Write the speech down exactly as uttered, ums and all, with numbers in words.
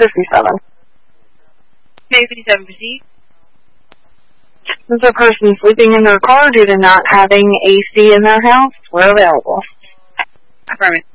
fifty-seven. K fifty-seven, proceed. Is a person sleeping in their car due to not having A C in their house? We're available. Affirmative.